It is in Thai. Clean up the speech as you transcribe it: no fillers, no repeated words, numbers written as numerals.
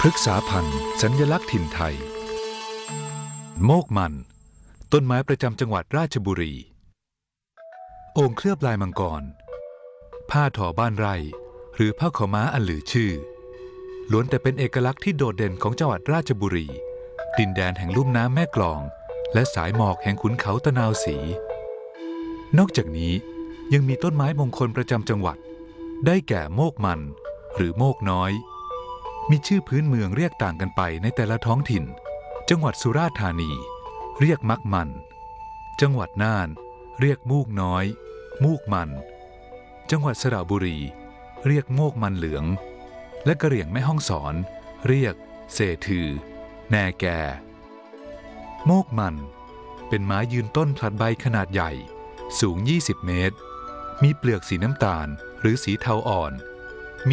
พฤกษาพันธุ์สัญลักษณ์ถิ่นไทยโมกมันต้นไม้ประจำจังหวัดราชบุรีโอ่งเคลือบลายมังกรผ้าทอบ้านไร่หรือผ้าขาวม้าอันหลือชื่อล้วนแต่เป็นเอกลักษณ์ที่โดดเด่นของจังหวัดราชบุรีดินแดนแห่งลุ่มน้ำแม่กลองและสายหมอกแห่งขุนเขาตะนาวศรีนอกจากนี้ยังมีต้นไม้มงคลประจำจังหวัดได้แก่โมกมันหรือโมกน้อยมีชื่อพื้นเมืองเรียกต่างกันไปในแต่ละท้องถิ่นจังหวัดสุราษฎร์ธานีเรียกมักมันจังหวัดน่านเรียกมูกน้อยมูกมันจังหวัดสระบุรีเรียกโมกมันเหลืองและกะเหรี่ยงแม่ฮ่องสอนเรียกเสถือแนแกโมกมันเป็นไม้ยืนต้นผลัดใบขนาดใหญ่สูง20 เมตรมีเปลือกสีน้ำตาลหรือสีเทาอ่อน